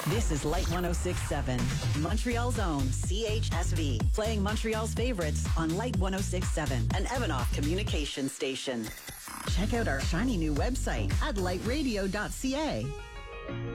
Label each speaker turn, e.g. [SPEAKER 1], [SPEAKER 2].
[SPEAKER 1] This is Light 106.7, Montreal's own CHSV, playing Montreal's favorites on Light 106.7, an Evanoff communication station. Check out our shiny new website at lightradio.ca.